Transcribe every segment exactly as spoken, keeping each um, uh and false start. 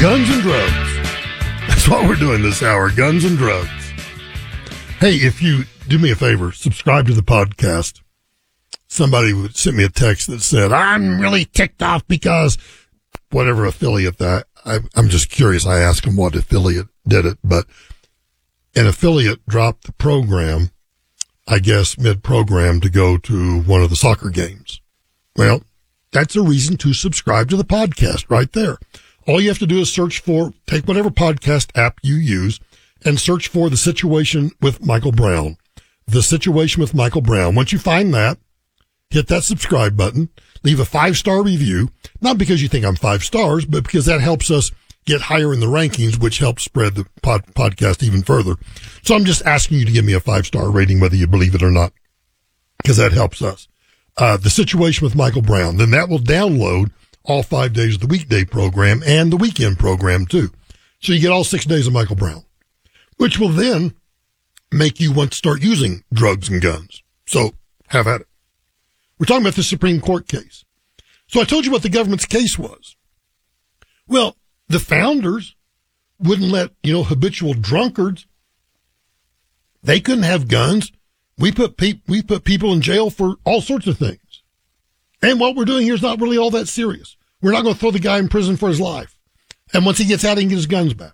Guns and drugs. That's what we're doing this hour, guns and drugs. Hey, if you do me a favor, subscribe to the podcast. Somebody sent me a text that said, I'm really ticked off because whatever affiliate that, I, I'm just curious. I asked them what affiliate did it, but an affiliate dropped the program, I guess, mid-program to go to one of the soccer games. Well, that's a reason to subscribe to the podcast right there. All you have to do is search for, take whatever podcast app you use and search for The Situation with Michael Brown. The Situation with Michael Brown. Once you find that, hit that subscribe button, leave a five-star review, not because you think I'm five stars, but because that helps us get higher in the rankings, which helps spread the pod- podcast even further. So I'm just asking you to give me a five-star rating, whether you believe it or not, because that helps us. Uh, The Situation with Michael Brown. Then that will download all five days of the weekday program and the weekend program too. So you get all six days of Michael Brown, which will then make you want to start using drugs and guns. So have at it. We're talking about the Supreme Court case. So I told you what the government's case was. Well, the founders wouldn't let, you know, habitual drunkards, they couldn't have guns. We put pe- we put people in jail for all sorts of things. And what we're doing here is not really all that serious. We're not going to throw the guy in prison for his life. And once he gets out, he can get his guns back.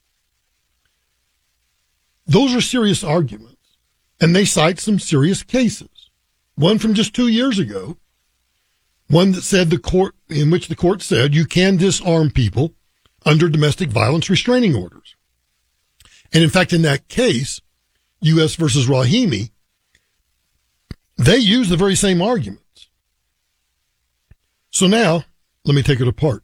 Those are serious arguments. And they cite some serious cases. One from just two years ago, one that said the court, in which the court said you can disarm people under domestic violence restraining orders. And in fact, in that case, U S versus Rahimi, they used the very same arguments. So now, let me take it apart.